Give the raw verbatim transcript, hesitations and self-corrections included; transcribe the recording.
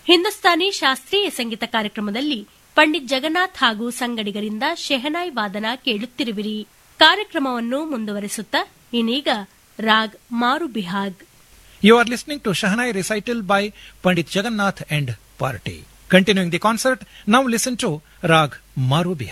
ಹಿಂದೂಸ್ತಾನಿ ಶಾಸ್ತ್ರೀಯ ಸಂಗೀತ ಕಾರ್ಯಕ್ರಮದಲ್ಲಿ ಪಂಡಿತ್ ಜಗನ್ನಾಥ್ ಹಾಗೂ ಸಂಗಡಿಗರಿಂದ ಶೆಹನಾಯಿ ವಾದನ ಕೇಳುತ್ತಿರುವಿರಿ. ಕಾರ್ಯಕ್ರಮವನ್ನು ಮುಂದುವರೆಸುತ್ತಾ ಇನ್ನೀಗ ರಾಗ್ ಮಾರು Bihag. You are listening to Shahnai recital by Pandit Jagannath and Party. Continuing the concert, now listen to Rag Maru Bihag.